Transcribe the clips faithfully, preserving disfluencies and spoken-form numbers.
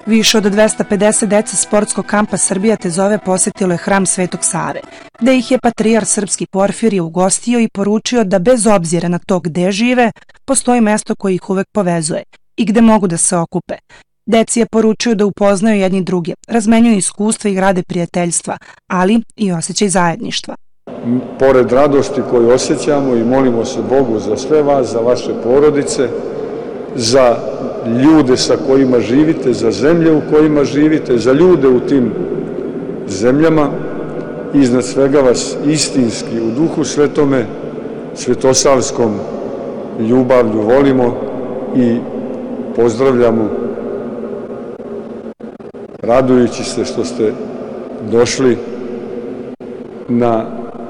Više od dvesta pedeset dece sportskog kampa Srbija te zove posetilo je hram Svetog Save, gde ih je patrijarh srpski Porfirije ugostio i poručio da bez obzira na to gde žive, postoji mesto koje ih uvek povezuje i gde mogu da se okupe. Deci je poručio da upoznaju jedni druge, razmenjuju iskustva i grade prijateljstva, ali i osjećaj zajedništva. Pored radosti koju osjećamo i molimo se Bogu za sve vas, za vaše porodice, za ljude sa kojima živite, za zemlje u kojima živite, za ljude u tim zemljama, iznad svega vas istinski u Duhu Svetome, svetosavskom ljubavlju volimo i pozdravljamo, radujući se što ste došli na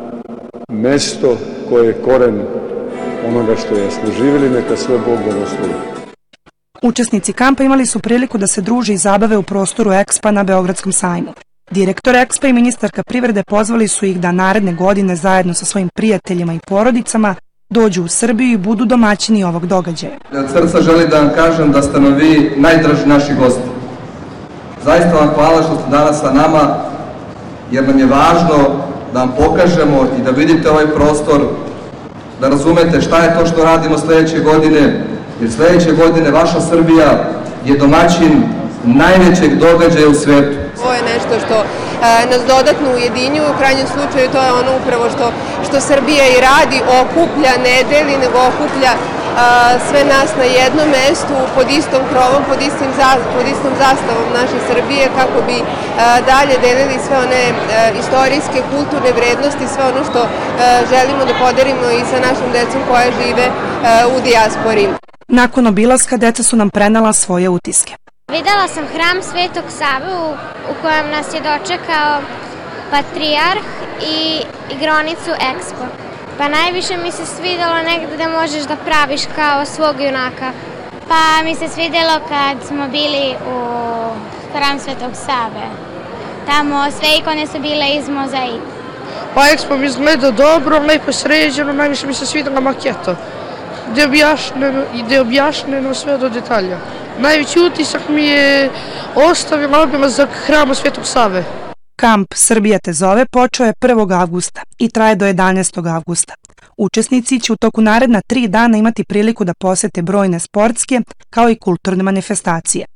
mesto koje je koren onoga što jesmo živjeli, neka sve Bog blagoslovi. Učesnici kampa imali su priliku da se druže i zabave u prostoru Ekspa na Beogradskom sajmu. Direktor Ekspa i ministarka privrede pozvali su ih da naredne godine zajedno sa svojim prijateljima i porodicama dođu u Srbiju i budu domaćini ovog događaja. Od srca želim da vam kažem da ste nam vi najdraži naši gosti. Zaista vam hvala što ste danas sa nama, jer nam je važno da vam pokažemo i da vidite ovaj prostor, da razumete šta je to što radimo sledeće godine, jer sledeće godine vaša Srbija je domaćin najvećeg događaja u svetu. Ovo je nešto što e, nas dodatno ujedinjuje, u krajnjem slučaju to je ono upravo što, što Srbija i radi, okuplja, ne deli, nego okuplja e, sve nas na jednom mestu, pod istom krovom, pod, istim, pod istom zastavom naše Srbije, kako bi e, dalje delili sve one e, istorijske, kulturne vrednosti, sve ono što e, želimo da podelimo i sa našom decom koja žive e, u dijaspori. Nakon obilaska deca su nam prenela svoje utiske. Videla sam hram Svetog Save u, u kojem nas je dočekao patrijarh i igronicu Expo. Pa najviše mi se svidelo negde da možeš da praviš kao svog junaka. Pa mi se svidelo kad smo bili u hram Svetog Save. Tamo sve ikone su bile iz mozaika. Pa Expo mi izgleda dobro, lepo sređeno, najviše mi se svidela maketa. Gde je objašnjeno, gde je objašnjeno sve do detalja. Najveći utisak mi je ostavila obilazak hrama Svetog Save. Kamp Srbija te zove počeo je prvog avgusta i traje do jedanaestog avgusta. Učesnici će u toku naredna tri dana imati priliku da posete brojne sportske kao i kulturne manifestacije.